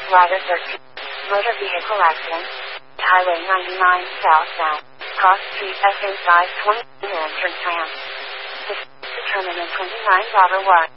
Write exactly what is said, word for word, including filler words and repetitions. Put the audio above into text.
Rider thirteen. Motor vehicle accident. Highway ninety-nine southbound. Cross Street S A five twenty entrance ramp. Determinant twenty-nine Bravo one.